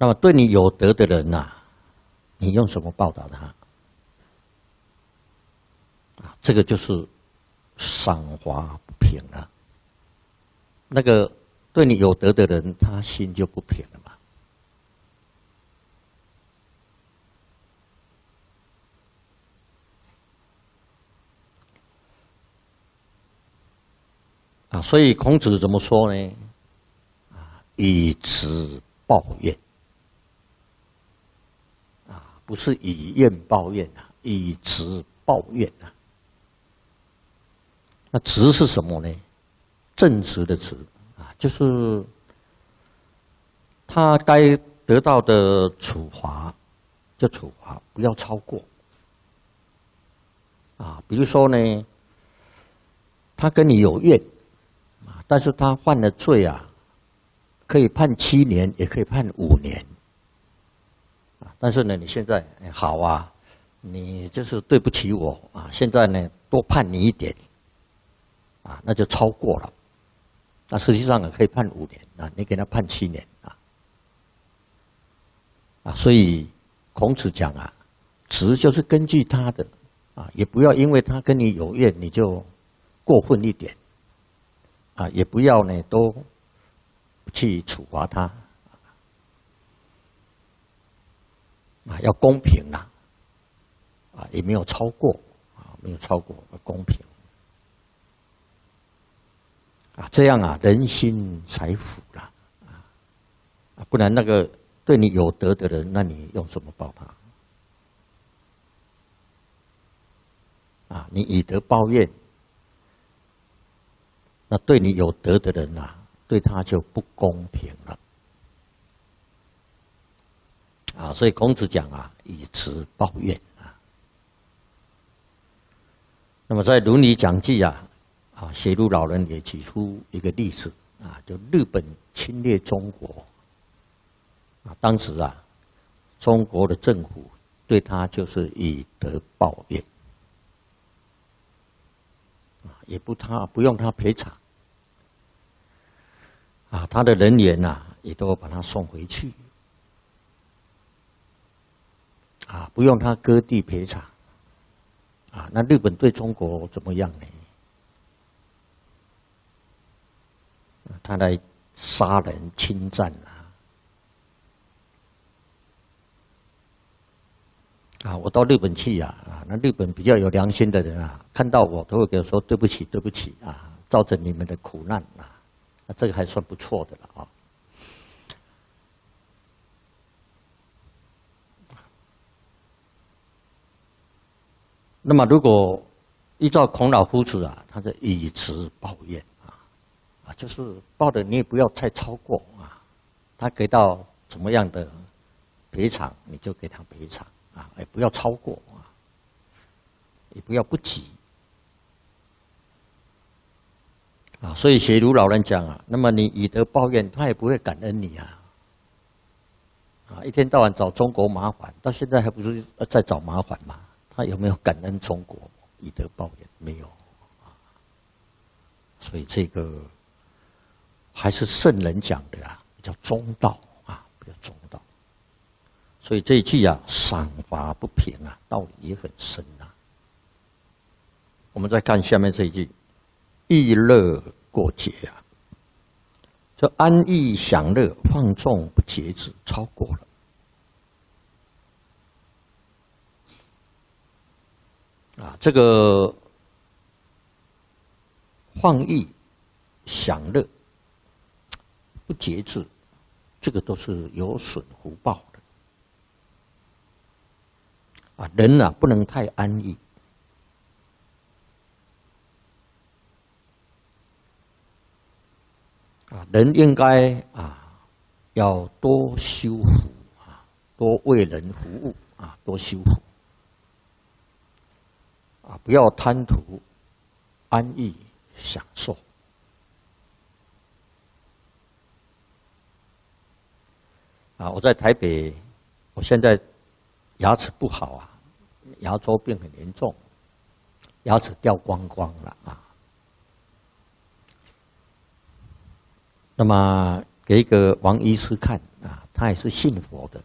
那么对你有德的人呐，你用什么报答他？啊，这个就是赏罚不平了。那个对你有德的人，他心就不平了嘛。啊，所以孔子怎么说呢？啊，以直报怨。啊，不是以怨报怨啊，以直报怨啊。那直是什么呢？正直的直啊，就是他该得到的处罚就处罚，不要超过。啊，比如说呢，他跟你有怨。但是他犯了罪啊，可以判7年，也可以判5年。但是呢，你现在好啊，你就是对不起我啊，现在呢多判你一点，啊，那就超过了。那实际上呢，可以判5年啊，你给他判7年啊，所以孔子讲啊，直就是根据他的啊，也不要因为他跟你有怨，你就过分一点。啊，也不要呢，都去处罚他，啊，要公平啦，啊，也没有超过，啊，没有超过，公平，啊，这样啊，人心才服啦，啊，不然那个对你有德的人，那你用什么报他？啊，你以德报怨。那对你有德的人啊，对他就不公平了。啊，所以孔子讲啊，以直报怨啊。那么在《伦理讲记》啊，写入老人也举出一个例子啊，就日本侵略中国啊，当时啊，中国的政府对他就是以德报怨啊，也不用他赔偿。啊，他的人员呐，也都把他送回去，啊，不用他割地赔偿，啊，那日本对中国怎么样呢？他来杀人侵占啊，我到日本去啊，那日本比较有良心的人啊，看到我都会给我说对不起，对不起啊，造成你们的苦难啊。这个还算不错的了啊。那么，如果依照孔老夫子啊，他的以直报怨啊，就是报的你也不要太超过啊，他给到怎么样的赔偿，你就给他赔偿啊，也不要超过啊，也不要不及。啊，所以学儒老人讲啊，那么你以德报怨，他也不会感恩你啊。啊，一天到晚找中国麻烦，到现在还不是在找麻烦吗？他有没有感恩中国？以德报怨没有啊。所以这个还是圣人讲的啊，比较中道啊，比较中道。所以这一句啊，赏罚不平啊，道理也很深啊。我们再看下面这一句。逸乐过节啊，就安逸享乐、放纵不节制，超过了啊！这个放逸享乐不节制，这个都是有损福报的啊！人啊，不能太安逸。啊，人应该啊，要多修福啊，多为人服务啊，多修福啊，不要贪图安逸享受啊。我在台北，我现在牙齿不好啊，牙周病很严重，牙齿掉光光了啊。那么给一个王医师看啊，他也是信佛的